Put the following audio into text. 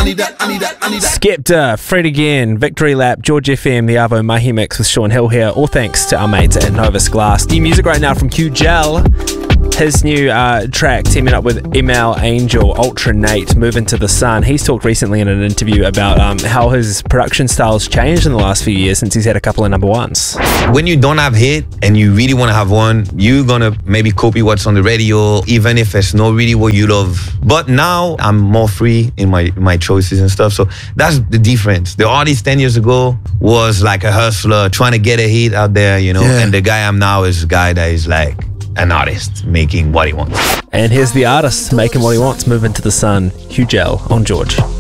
Skepta, Fred again, Victory Lap, George FM, the Arvo Mahi Mix with Sean Hill here. All thanks to our mates at Novus Glass. New music right now from Q Gel. His new track teaming up with ML Angel, Ultra Nate, Move Into the Sun. He's talked recently in an interview about how his production style's changed in the last few years since he's had a couple of number ones. When you don't have hit and you really want to have one, you're gonna maybe copy what's on the radio, even if it's not really what you love. But now I'm more free in my choices and stuff. So that's the difference. The artist 10 years ago was like a hustler trying to get a hit out there, you know, and the guy I'm now is a guy that is like an artist making what he wants. And here's the artist making what he wants, Move Into the Sun, Hugh Gel on George.